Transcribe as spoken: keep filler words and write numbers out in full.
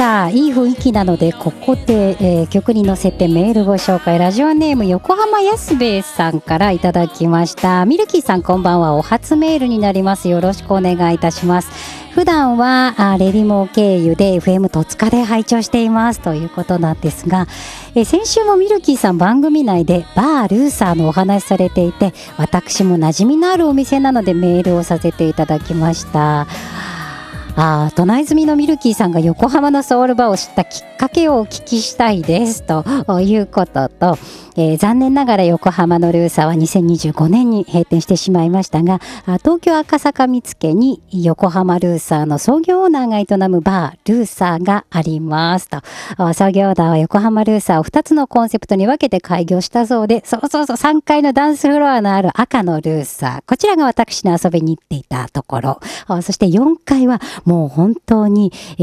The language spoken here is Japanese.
さあ、いい雰囲気なのでここで、えー、曲に乗せてメールご紹介。ラジオネーム横浜安兵衛さんからいただきました。ミルキーさんこんばんは。お初メールになります。よろしくお願いいたします。普段はあレディモ経由で エフエム 戸塚で拝聴していますということなんですが、え先週もミルキーさん番組内でバールーサーのお話されていて、私も馴染みのあるお店なのでメールをさせていただきました。あ都内住みのミルキーさんが横浜のソウルバーを知ったきっかけをお聞きしたいですということと、えー、残念ながら横浜のルーサーはにせんにじゅうごねんに閉店してしまいましたが、東京赤坂見附に横浜ルーサーの創業オーナーが営むバールーサーがありますと。創業オーナーは横浜ルーサーをふたつのコンセプトに分けて開業したそうで、そうそうそうさんがいのダンスフロアのある赤のルーサー、こちらが私の遊びに行っていたところ、そしてよんかいはもう本当に、え